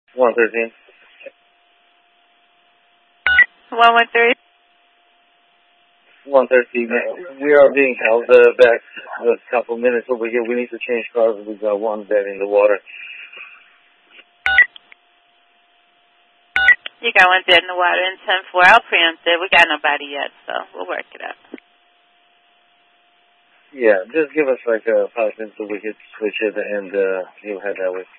113. 113. 113. We are being held back a couple minutes over here. We need to change cars. We got one dead in the water. You got one dead in the water in 10-4. I'll preempt it. We got nobody yet, so we'll work it out. Yeah, just give us like 5 minutes so we can switch it and you'll head that way.